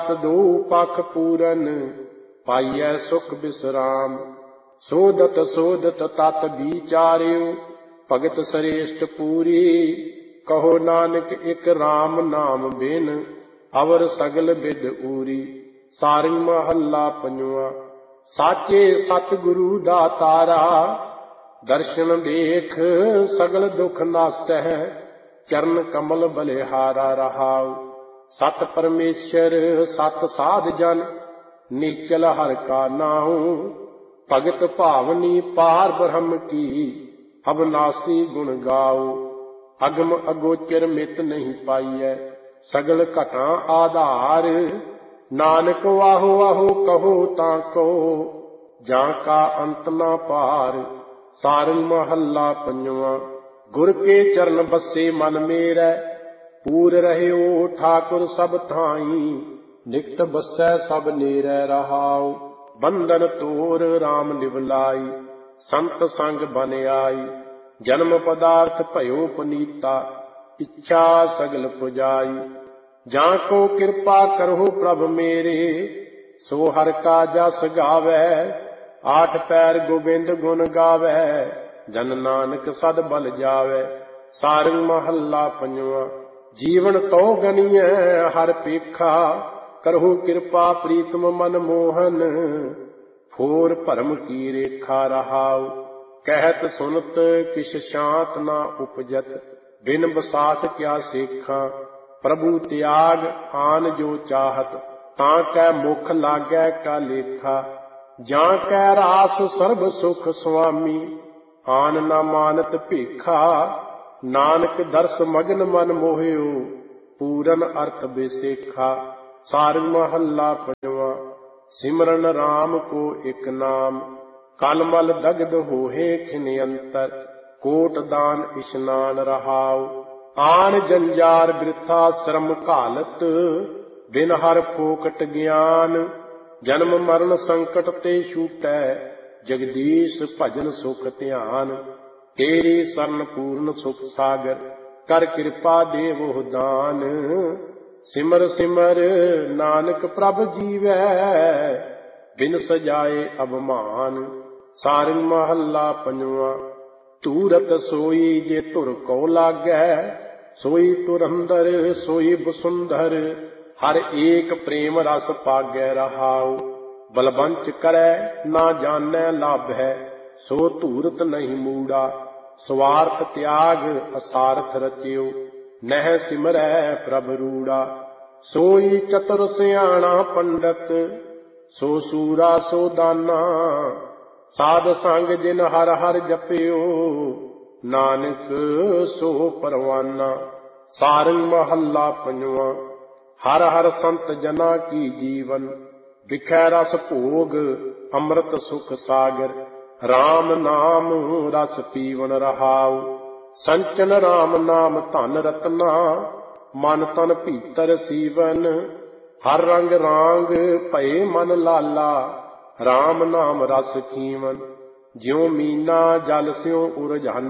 दो पख पूरन पाइयै सुख विश्राम। सोदत सोदत तत विचार्यो भगत श्रेष्ठ पूरी। कहो नानक एक राम नाम बिन अवर सगल विद ऊरी। सारंग महला पंजवा। साचे सतगुरु दातारा दर्शन देख सगल दुख नासै। चरण कमल बलिहारा रहाउ। सत परमेश्वर सत साध जन निश्चल हर का नाऊ। भगत भावनी पार ब्रह्म की अविनाशी गुण गाओ। अगम अगोचर मित नहीं पाइयै सगल घटा आधार। नानक वाहो वाहो कहो तां को जां का अंत ना पार। सारंग महला पंजवा। गुर के चरण बसे मन मेरै पूर रहयो ठाकुर सब थाई। निकट बसै सब नेरै रहाओ। बंधन तोर राम निवलाई संत संग बन आई। जन्म पदार्थ भयो पुनीता इच्छा सगल पुजाई। जां को कृपा करहु प्रभ मेरे सो हर का जस गावै। आठ पैर गोबिंद गुण गावै जन नानक सद बल जावै। सारंग महला पंजवा। जीवन तो गनियै हर पेखा करहु कृपा प्रीतम मन मोहन। फोर भरम की रेखा रहाउ। कहत सुनत किछ शांत ना उपजत बिन बसास क्या सेखा। प्रभु त्याग आन जो चाहत तां कै मुख लागै का लेखा। जां कै रास सर्ब सुख स्वामी आन न मानत भीखा। नानक दर्श मगन मन मोहियो पूरन अर्थ बेसेखा। सारंग महला पंजवा। सिमरन राम को एक नाम कलमल दग्ध होहे खिन अंतर। कोट दान स्नान रहाओ। आन जंजार वृथा श्रम घालत बिन हर फोकट ज्ञान। जन्म मरण संकट ते छूटै जगदीश भजन सुख ध्यान। तेरी शरण पूर्ण सुख सागर कर कृपा देवो दान। सिमर सिमर नानक प्रभ जीवै बिन सजाए अवमान। सारंग महला पंजवा। धूरत सोई जे धुर को लागै सोई तुरंदर सोई बसुंधर। हर एक प्रेम रस पागै रहाओ। बलवंच करै ना जानै लाभ है सो धूरत नहीं मूड़ा। स्वार्थ त्याग असारथ रचियो नह सिमरै प्रभ रूड़ा। सोई चतुर सियाणा पंडित सो सूरा सो दाना। साध संग जिन हर हर जपियो नानक सो परवाना। सारंग महला पंजवा। हर हर संत जना की जीवन बिखै रस भोग अमृत सुख सागर। राम नाम रस पीवन रहाउ। संचन राम नाम धन रत्ना मन तन भीतर सीवन। हर रंग रांग भये मन लाला राम नाम रस खीवन। ज्यों मीना जल स्यों उरझाना